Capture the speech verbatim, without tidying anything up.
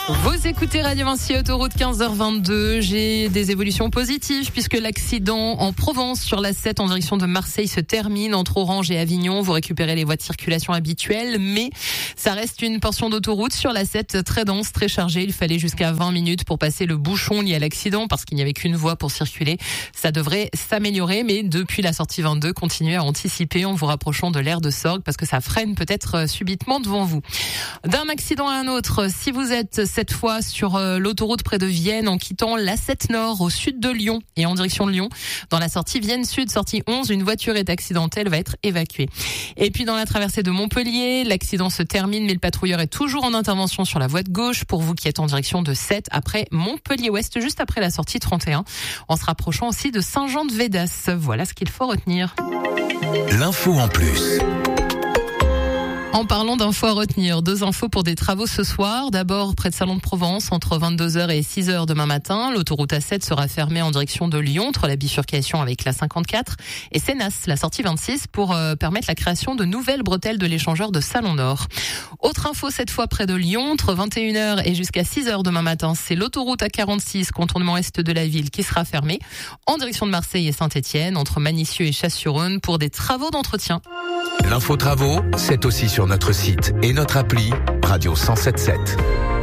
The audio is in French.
Vous écoutez Radio Vinci, autoroute quinze heures vingt-deux. J'ai des évolutions positives puisque l'accident en Provence sur l'A sept en direction de Marseille se termine entre Orange et Avignon. Vous récupérez les voies de circulation habituelles, mais ça reste une portion d'autoroute sur l'A sept très dense, très chargée. Il fallait jusqu'à vingt minutes pour passer le bouchon lié à l'accident parce qu'il n'y avait qu'une voie pour circuler. Ça devrait s'améliorer, mais depuis la sortie vingt-deux, continuez à anticiper en vous rapprochant de l'aire de Sorgue parce que ça freine peut-être subitement devant vous. D'un accident à un autre, si vous êtes cette fois sur l'autoroute près de Vienne en quittant l'A sept Nord au sud de Lyon et en direction de Lyon, dans la sortie Vienne Sud, sortie onze, une voiture est accidentelle, va être évacuée. Et puis dans la traversée de Montpellier, l'accident se termine mais le patrouilleur est toujours en intervention sur la voie de gauche pour vous qui êtes en direction de Sète après Montpellier-Ouest, juste après la sortie trente et un, en se rapprochant aussi de Saint-Jean-de-Védas. Voilà ce qu'il faut retenir. L'info en plus. En parlant d'infos à retenir, deux infos pour des travaux ce soir. D'abord, près de Salon de Provence, entre vingt-deux heures et six heures demain matin, l'autoroute A sept sera fermée en direction de Lyon, entre la bifurcation avec la cinquante-quatre et Sénas, la sortie vingt-six, pour euh, permettre la création de nouvelles bretelles de l'échangeur de Salon Nord. Autre info cette fois près de Lyon, entre vingt et une heures et jusqu'à six heures demain matin, c'est l'autoroute A quarante-six, contournement est de la ville, qui sera fermée en direction de Marseille et Saint-Étienne, entre Manicieux et Chasse-sur-Eaune, pour des travaux d'entretien. L'info travaux, c'est aussi sur notre site et notre appli Radio cent sept sept.